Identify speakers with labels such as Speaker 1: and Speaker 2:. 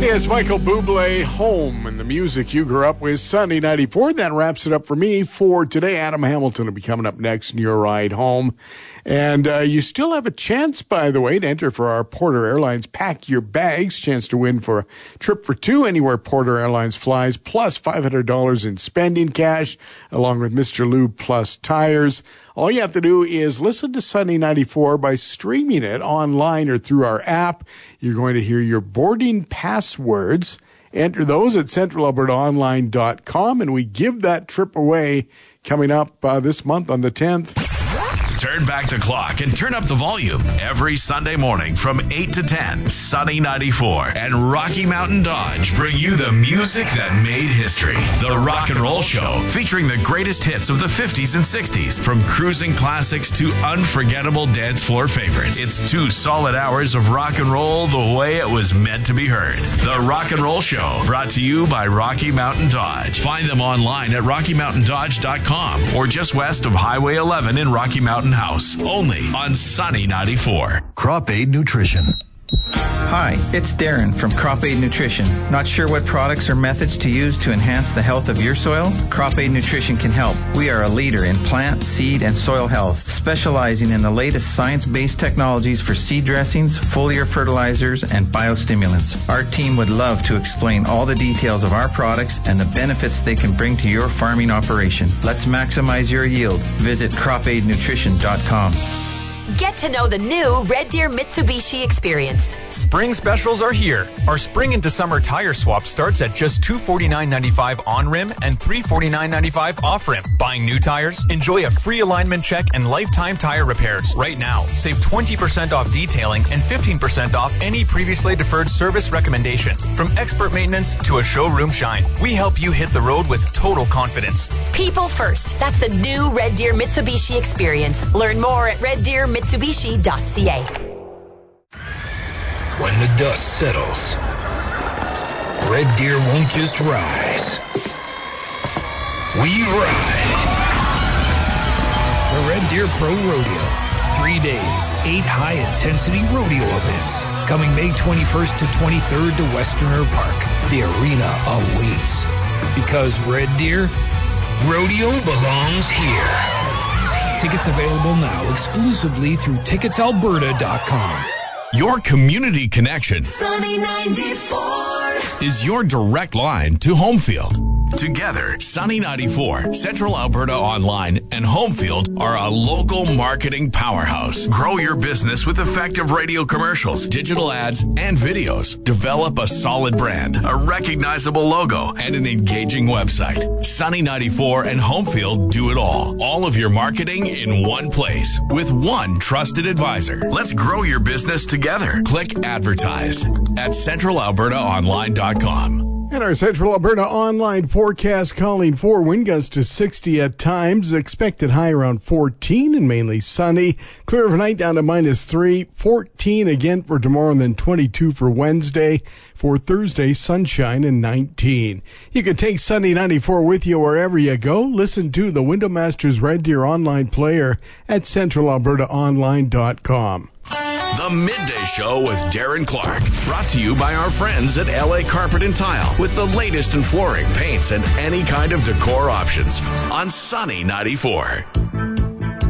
Speaker 1: Yes, Michael Bublé, Home, and the music you grew up with, Sunday 94. That wraps it up for me for today. Adam Hamilton will be coming up next in your ride home. And you still have a chance, by the way, to enter for our Porter Airlines Pack Your Bags, chance to win for a trip for two anywhere Porter Airlines flies, plus $500 in spending cash, along with Mr. Lube Plus tires. All you have to do is listen to Sunday 94 by streaming it online or through our app. You're going to hear your boarding passwords. Enter those at centralalbertaonline.com, and we give that trip away coming up this month on the 10th.
Speaker 2: Turn back the clock and turn up the volume every Sunday morning from 8 to 10. Sunny 94 and Rocky Mountain Dodge bring you the music that made history. The Rock and Roll Show, featuring the greatest hits of the 50s and 60s, from cruising classics to unforgettable dance floor favorites. It's 2 solid hours of rock and roll the way it was meant to be heard. The Rock and Roll Show, brought to you by Rocky Mountain Dodge. Find them online at RockyMountainDodge.com or just west of Highway 11 in Rocky Mountain House, only on Sunny 94.
Speaker 3: Crop Aid Nutrition.
Speaker 4: Hi, it's Darren from Crop Aid Nutrition. Not sure what products or methods to use to enhance the health of your soil? Crop Aid Nutrition can help. We are a leader in plant, seed, and soil health, specializing in the latest science-based technologies for seed dressings, foliar fertilizers, and biostimulants. Our team would love to explain all the details of our products and the benefits they can bring to your farming operation. Let's maximize your yield. Visit cropaidnutrition.com.
Speaker 5: Get to know the new Red Deer Mitsubishi experience.
Speaker 6: Spring specials are here. Our spring into summer tire swap starts at just $249.95 on rim and $349.95 off rim. Buying new tires? Enjoy a free alignment check and lifetime tire repairs. Right now, save 20% off detailing and 15% off any previously deferred service recommendations. From expert maintenance to a showroom shine, we help you hit the road with total confidence.
Speaker 5: People first. That's the new Red Deer Mitsubishi experience. Learn more at reddeermitsubishi.ca.
Speaker 7: When the dust settles, Red Deer won't just rise. We ride. The Red Deer Pro Rodeo. 3 days, 8 high-intensity rodeo events. Coming May 21st to 23rd to Westerner Park. The arena awaits. Because Red Deer, rodeo belongs here. Tickets available now exclusively through ticketsalberta.com.
Speaker 2: Your community connection
Speaker 8: Sunny 94
Speaker 2: is your direct line to Homefield. Together, Sunny 94, Central Alberta Online, and Homefield are a local marketing powerhouse. Grow your business with effective radio commercials, digital ads, and videos. Develop a solid brand, a recognizable logo, and an engaging website. Sunny 94 and Homefield do it all. All of your marketing in one place with one trusted advisor. Let's grow your business together. Click advertise at centralalbertaonline.com.
Speaker 1: And our Central Alberta Online forecast calling for wind gusts to 60 at times. Expected high around 14 and mainly sunny. Clear overnight down to -3. 14 again for tomorrow and then 22 for Wednesday. For Thursday, sunshine and 19. You can take Sunny 94 with you wherever you go. Listen to the Window Masters Red Deer online player at centralalbertaonline.com.
Speaker 2: The Midday Show with Darren Clark. Brought to you by our friends at LA Carpet and Tile. With the latest in flooring, paints, and any kind of decor options. On Sunny 94.